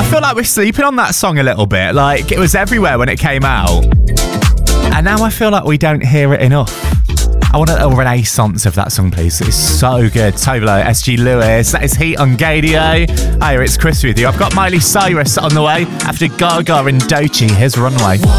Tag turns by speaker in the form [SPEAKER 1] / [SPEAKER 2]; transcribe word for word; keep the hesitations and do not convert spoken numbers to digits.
[SPEAKER 1] feel like we're sleeping on that song a little bit. Like, it was everywhere when it came out. And now I feel like we don't hear it enough. I want a renaissance of that song, please. It's so good. Tovolo, S G Lewis. That is Heat on Gadio. Hiya, it's Chris with you. I've got Miley Cyrus on the way after Gaga and Doechii. Here's Runway.